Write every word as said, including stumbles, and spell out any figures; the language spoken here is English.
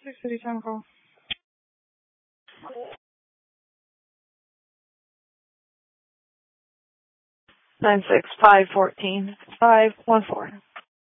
six City time call. Nine six five fourteen five one four.